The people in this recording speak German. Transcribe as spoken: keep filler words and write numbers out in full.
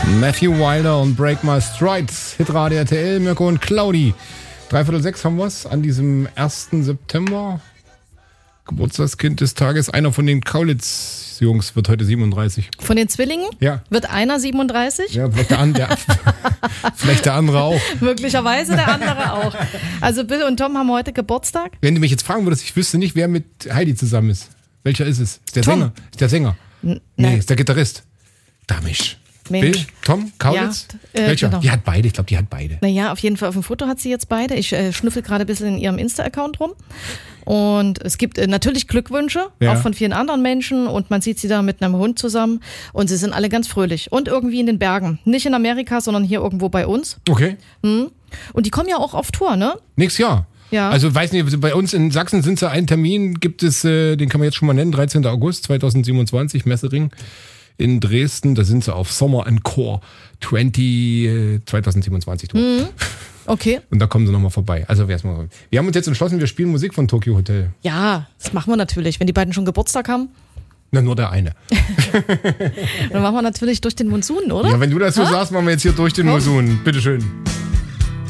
Matthew Wilder und Break My Strides. Hitradio R T L, Mirko und Claudi. Dreiviertel sechs haben wir es an diesem ersten September. Geburtstagskind des Tages. Einer von den Kaulitz-Jungs wird heute siebenunddreißig. Von den Zwillingen? Ja. Wird einer siebenunddreißig? Ja, vielleicht der, an, der, vielleicht der andere auch. Möglicherweise der andere auch. Also Bill und Tom haben heute Geburtstag. Wenn du mich jetzt fragen würdest, ich wüsste nicht, wer mit Heidi zusammen ist. Welcher ist es? Ist der Tom. Sänger? Ist der Sänger? N- Nee, nein. ist der Gitarrist. Damisch. Mensch. Bill, Tom, Kaulitz? Ja, äh, Welcher? genau. Die hat beide, ich glaube, die hat beide. Naja, auf jeden Fall auf dem Foto hat sie jetzt beide. Ich äh, schnüffel gerade ein bisschen in ihrem Insta-Account rum. Und es gibt äh, natürlich Glückwünsche, Ja. auch von vielen anderen Menschen. Und man sieht sie da mit einem Hund zusammen. Und sie sind alle ganz fröhlich. Und irgendwie in den Bergen. Nicht in Amerika, sondern hier irgendwo bei uns. Okay. Und die kommen ja auch auf Tour, ne? Nächstes Jahr. Ja. Also weiß nicht, bei uns in Sachsen sind es ja einen Termin, gibt es, äh, den kann man jetzt schon mal nennen, dreizehnten August zweitausendsiebenundzwanzig, Messering in Dresden. Da sind sie auf Sommer Encore zwanzig, äh, zweitausendsiebenundzwanzig Tour. Mhm. Okay. Und da kommen sie nochmal vorbei. Also wär's mal. Wir haben uns jetzt entschlossen, wir spielen Musik von Tokyo Hotel. Ja, das machen wir natürlich. Wenn die beiden schon Geburtstag haben, Na, nur der eine. dann machen wir natürlich durch den Monsun, oder? Ja, wenn du das so sagst, machen wir jetzt hier durch den Monsun. Bitteschön.